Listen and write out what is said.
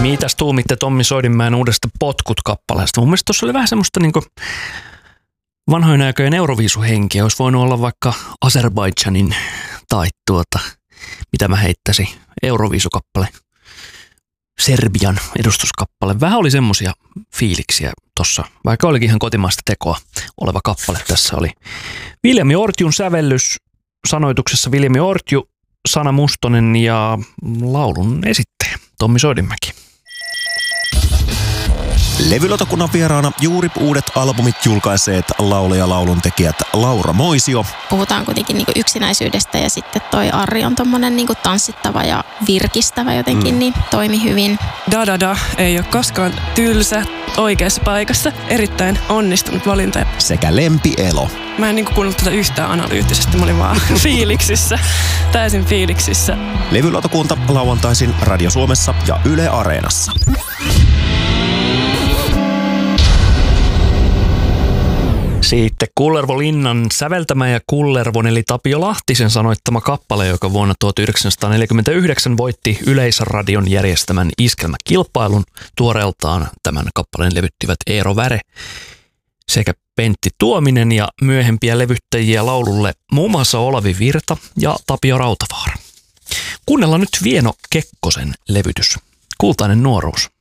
Mitäs tuumitte Tommi Soidinmäen uudesta Potkut-kappaleesta? Mun mielestä tuossa oli vähän semmoista niinku vanhojen aikojen Euroviisuhenkiä. Olisi voinut olla vaikka Azerbaidžanin tai mitä mä heittäisin, Euroviisukappale, Serbian edustuskappale. Vähän oli semmoisia fiiliksiä tossa, vaikka olikin ihan kotimaista tekoa oleva kappale. Tässä oli Viljami Ortjun sävellys, sanoituksessa Viljami Ortju, Sanna Mustonen ja laulun esittäjä Tommi Soidinmäki. Levylautakunnan vieraana juuri uudet albumit julkaiseet laulaja lauluntekijät Laura Moisio. Puhutaan kuitenkin niinku yksinäisyydestä ja sitten toi Arri on tommonen niinku tanssittava ja virkistävä jotenkin, niin toimi hyvin. Da ei ole koskaan tylsä, oikeassa paikassa, erittäin onnistunut valinta. Sekä Lempi Elo. Mä en niinku kuunnellut tätä yhtään analyyttisesti, mä olin vaan fiiliksissä, täysin fiiliksissä. Levylautakunta lauantaisin Radio Suomessa ja Yle Areenassa. Sitten Kullervo Linnan säveltämä ja Kullervon eli Tapio Lahtisen sanoittama kappale, joka vuonna 1949 voitti Yleisradion järjestämän iskelmäkilpailun. Tuoreeltaan tämän kappaleen levyttivät Eero Väre sekä Pentti Tuominen ja myöhempiä levyttäjiä laululle muun muassa Olavi Virta ja Tapio Rautavaara. Kuunnellaan nyt Vieno Kekkosen levytys, Kultainen nuoruus.